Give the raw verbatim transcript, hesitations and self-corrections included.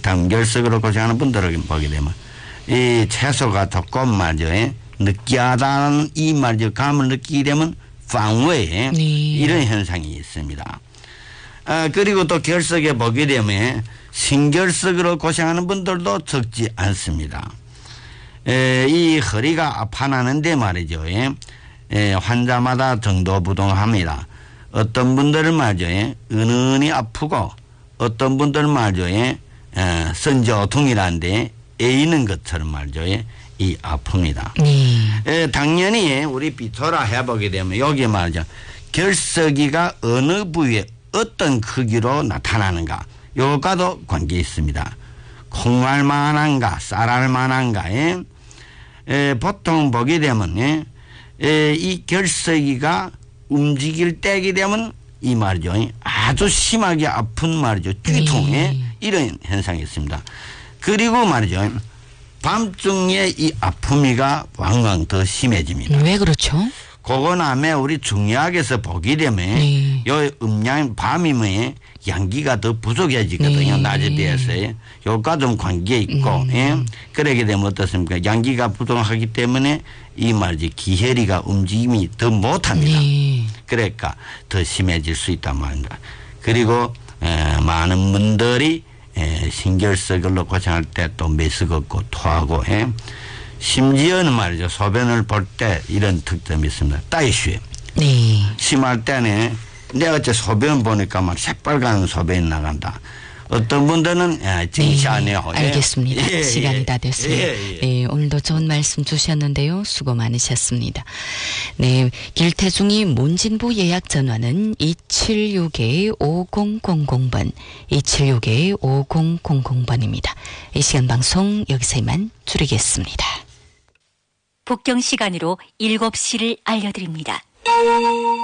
당결석으로 고생하는 분들을 보게 되면 이 채소가 조금 말이죠. 느끼하다는 이 말이죠. 감을 느끼게 되면 방외에 네. 이런 현상이 있습니다. 아, 그리고 또 결석에 보게 되면 신결석으로 고생하는 분들도 적지 않습니다. 에, 이 허리가 아파나는데 말이죠. 에, 환자마다 정도부동합니다. 어떤 분들은 말이죠. 은은히 아프고 어떤 분들은 말이죠. 에, 선조통이라는데 애이는 것처럼 말이죠. 이 아픕니다. 네. 에, 당연히 우리 비토라 해보게 되면 여기 말이죠. 결석이가 어느 부위에 어떤 크기로 나타나는가 요과도 관계 있습니다. 콩알 만한가 쌀알 만한가 에? 에, 보통 보게 되면 에? 에, 이 결석이가 움직일 때게 되면 이 말이죠. 아주 심하게 아픈 말이죠. 쥐통 에? 이런 현상이 있습니다. 그리고 말이죠. 밤중에 이 아픔이가 왕왕 더 심해집니다. 왜 그렇죠? 그건 아마 우리 중약에서 보게 되면 네. 요 음양 밤이면 양기가 더 부족해지거든요. 네. 낮에 비해서. 요과 좀 관계 있고 음. 예? 그러게 되면 어떻습니까? 양기가 부족하기 때문에 이 말이지 기혈이가 움직임이 더 못합니다. 네. 그러니까 더 심해질 수 있단 말입니다. 그리고 에, 많은 분들이 에, 신결석으로 고생할 때 또 메스껍고 토하고 예? 심지어는 말이죠. 소변을 볼 때 이런 특점이 있습니다. 따이슈. 네. 심할 때는 내가 어째 소변 보니까 막 새빨간 소변이 나간다. 어떤 분들은 징시하네요. 네, 알겠습니다. 예, 시간이 예. 다 됐습니다. 예, 예. 네, 오늘도 좋은 말씀 주셨는데요. 수고 많으셨습니다. 네, 길태중이 문진부 예약 전화는 이칠육 오공공공 번, 이칠육 오공공공 번입니다. 이 시간 방송 여기서 이만 줄이겠습니다. 북경 시간으로 일곱 시를 알려드립니다.